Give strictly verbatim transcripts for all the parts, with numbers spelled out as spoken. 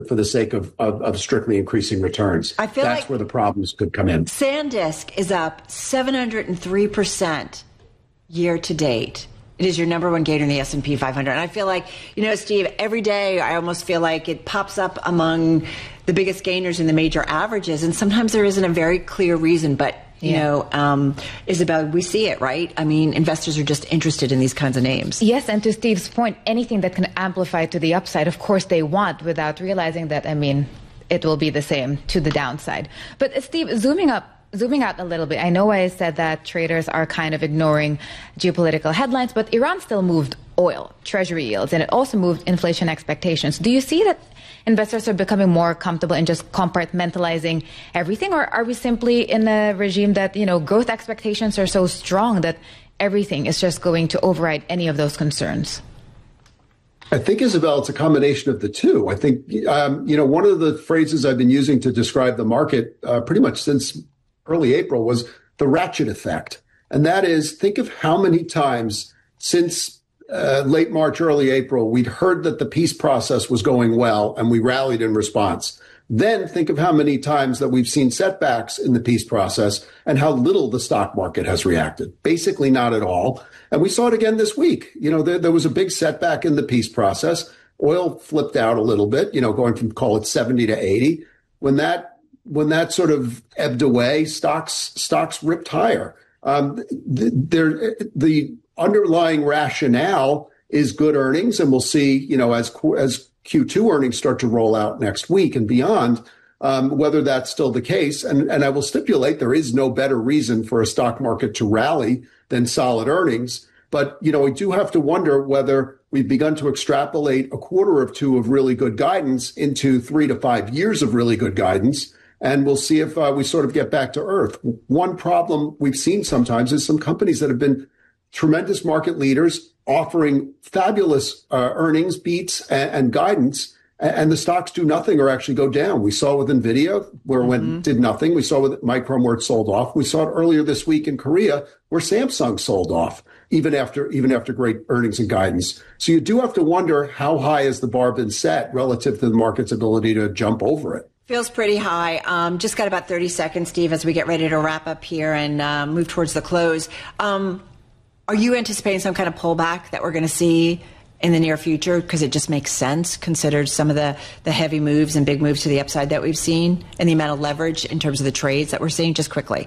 for the sake of, of, of strictly increasing returns. I feel That's like where the problems could come in. SanDisk is up seven hundred three percent year to date. It is your number one gainer in the S and P five hundred. And I feel like, you know, Steve, every day I almost feel like it pops up among the biggest gainers in the major averages. And sometimes there isn't a very clear reason, but You yeah. know, um, Isabel, we see it, right? I mean, investors are just interested in these kinds of names. Yes, and to Steve's point, anything that can amplify to the upside, of course they want, without realizing that, I mean, it will be the same to the downside. But uh, Steve, zooming up, zooming out a little bit, I know I said that traders are kind of ignoring geopolitical headlines, but Iran still moved oil, treasury yields, and it also moved inflation expectations. Do you see that investors are becoming more comfortable in just compartmentalizing everything, or are we simply in a regime that, you know, growth expectations are so strong that everything is just going to override any of those concerns? I think, Isabel, it's a combination of the two. I think, um, you know, one of the phrases I've been using to describe the market uh, pretty much since early April was the ratchet effect. And that is, think of how many times since Uh, late March, early April, we'd heard that the peace process was going well, and we rallied in response. Then think of how many times that we've seen setbacks in the peace process and how little the stock market has reacted. Basically not at all. And we saw it again this week. You know, there, there was a big setback in the peace process. Oil flipped out a little bit, you know, going from, call it seventy to eighty. When that, when that sort of ebbed away, stocks, stocks ripped higher. Um, the, there, the, underlying rationale is good earnings, and we'll see, you know, as as Q two earnings start to roll out next week and beyond, um, whether that's still the case. And, and I will stipulate there is no better reason for a stock market to rally than solid earnings. But, you know, we do have to wonder whether we've begun to extrapolate a quarter or two of really good guidance into three to five years of really good guidance. And we'll see if uh, we sort of get back to earth. One problem we've seen sometimes is some companies that have been tremendous market leaders offering fabulous uh, earnings beats and, and guidance, and, and the stocks do nothing or actually go down. We saw with NVIDIA where it mm-hmm. went did nothing. We saw with Micron where it sold off. We saw it earlier this week in Korea where Samsung sold off even after even after great earnings and guidance. So you do have to wonder, how high has the bar been set relative to the market's ability to jump over it? Feels pretty high. Um, just got about thirty seconds, Steve, as we get ready to wrap up here and uh, move towards the close. Um, Are you anticipating some kind of pullback that we're going to see in the near future? Because it just makes sense, considered some of the, the heavy moves and big moves to the upside that we've seen and the amount of leverage in terms of the trades that we're seeing. Just quickly.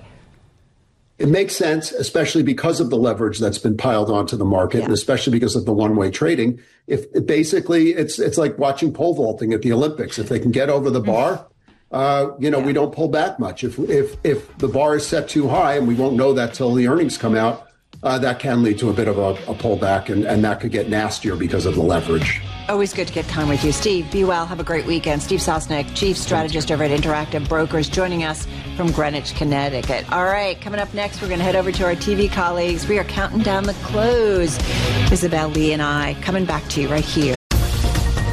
It makes sense, especially because of the leverage that's been piled onto the market, yeah. and especially because of the one-way trading. If it basically, it's it's like watching pole vaulting at the Olympics. If they can get over the bar, uh, you know, yeah. we don't pull back much. If if if the bar is set too high, and we won't know that till the earnings come out, Uh, that can lead to a bit of a, a pullback, and, and that could get nastier because of the leverage. Always good to get time with you. Steve, be well. Have a great weekend. Steve Sosnick, Chief Strategist over at Interactive Brokers, joining us from Greenwich, Connecticut. All right, coming up next, we're going to head over to our T V colleagues. We are counting down the close. Isabel Lee and I coming back to you right here.